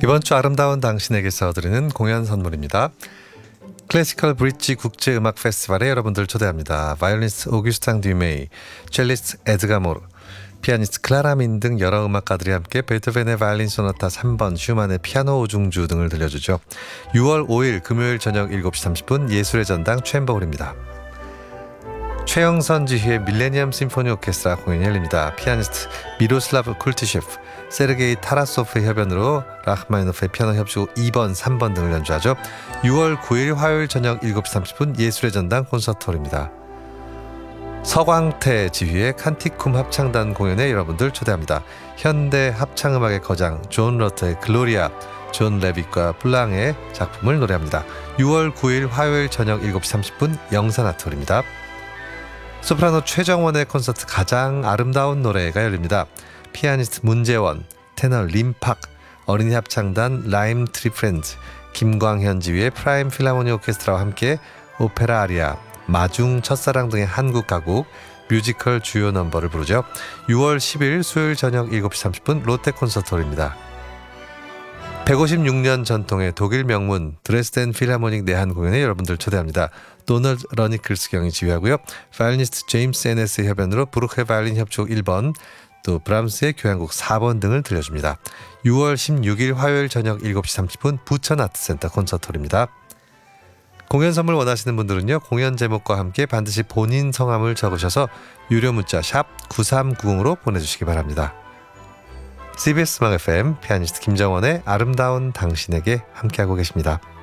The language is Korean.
이번 주 아름다운 당신에게서 드리는 공연 선물입니다. 클래시컬 브릿지 국제음악 페스티벌에 여러분들 초대합니다. 바이올리니스트 오규스탕 듀메이, 첼리스트 에드가 모르, 피아니스트 클라라 민 등 여러 음악가들이 함께 베토벤의 바이올린 소나타 3번, 슈만의 피아노 오중주 등을 들려주죠. 6월 5일 금요일 저녁 7시 30분 예술의 전당 챔버홀입니다. 최영선 지휘의 밀레니엄 심포니 오케스트라 공연이 열립니다. 피아니스트 미로슬라브 쿨티셰프, 세르게이 타라소프의 협연으로 라흐마니노프의 피아노 협주곡 2번, 3번 등을 연주하죠. 6월 9일 화요일 저녁 7시 30분 예술의 전당 콘서트홀입니다. 서광태 지휘의 칸티쿰 합창단 공연에 여러분들 초대합니다. 현대 합창음악의 거장 존 러터의 글로리아, 존 레빗과 블랑의 작품을 노래합니다. 6월 9일 화요일 저녁 7시 30분 영산아트홀입니다. 소프라노 최정원의 콘서트 가장 아름다운 노래가 열립니다. 피아니스트 문재원, 테너 림팍, 어린이 합창단 라임 트리프렌즈, 김광현 지휘의 프라임 필하모니 오케스트라와 함께 오페라 아리아, 마중, 첫사랑 등의 한국 가곡, 뮤지컬 주요 넘버를 부르죠. 6월 10일 수요일 저녁 7시 30분 롯데 콘서트홀입니다. 156년 전통의 독일 명문 드레스덴 필하모닉 내한 공연에 여러분들 초대합니다. 도널드 러니클스 경이 지휘하고요. 바이올리니스트 제임스 에네스의 협연으로 브루크의 바이올린 협주곡 1번, 또 브람스의 교향곡 4번 등을 들려줍니다. 6월 16일 화요일 저녁 7시 30분 부천 아트센터 콘서트홀입니다. 공연 선물 원하시는 분들은요, 공연 제목과 함께 반드시 본인 성함을 적으셔서 유료 문자 샵 9390으로 보내주시기 바랍니다. CBS 음악 FM 피아니스트 김정원의 아름다운 당신에게 함께하고 계십니다.